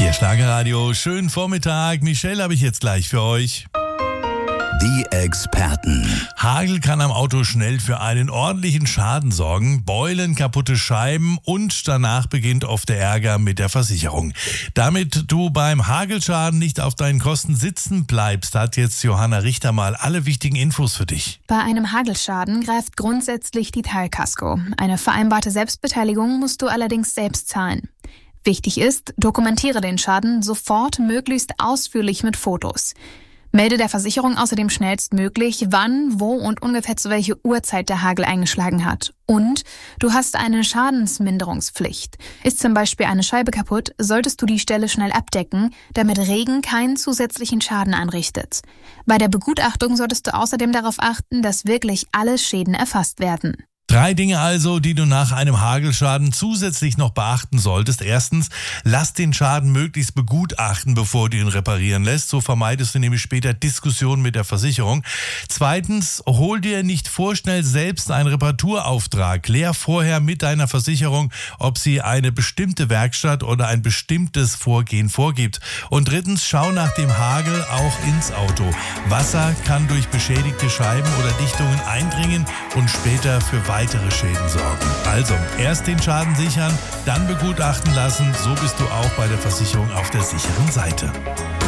Hier Schlagerradio, schönen Vormittag. Michelle habe ich jetzt gleich für euch. Die Experten. Hagel kann am Auto schnell für einen ordentlichen Schaden sorgen. Beulen, kaputte Scheiben und danach beginnt oft der Ärger mit der Versicherung. Damit du beim Hagelschaden nicht auf deinen Kosten sitzen bleibst, hat jetzt Johanna Richter mal alle wichtigen Infos für dich. Bei einem Hagelschaden greift grundsätzlich die Teilkasko. Eine vereinbarte Selbstbeteiligung musst du allerdings selbst zahlen. Wichtig ist, dokumentiere den Schaden sofort möglichst ausführlich mit Fotos. Melde der Versicherung außerdem schnellstmöglich, wann, wo und ungefähr zu welcher Uhrzeit der Hagel eingeschlagen hat. Und du hast eine Schadensminderungspflicht. Ist zum Beispiel eine Scheibe kaputt, solltest du die Stelle schnell abdecken, damit Regen keinen zusätzlichen Schaden anrichtet. Bei der Begutachtung solltest du außerdem darauf achten, dass wirklich alle Schäden erfasst werden. 3 Dinge also, die du nach einem Hagelschaden zusätzlich noch beachten solltest. Erstens, lass den Schaden möglichst begutachten, bevor du ihn reparieren lässt. So vermeidest du nämlich später Diskussionen mit der Versicherung. Zweitens, hol dir nicht vorschnell selbst einen Reparaturauftrag. Klär vorher mit deiner Versicherung, ob sie eine bestimmte Werkstatt oder ein bestimmtes Vorgehen vorgibt. Und drittens, schau nach dem Hagel auch ins Auto. Wasser kann durch beschädigte Scheiben oder Dichtungen eindringen und später für weitere Schäden sorgen. Also, erst den Schaden sichern, dann begutachten lassen. So bist du auch bei der Versicherung auf der sicheren Seite.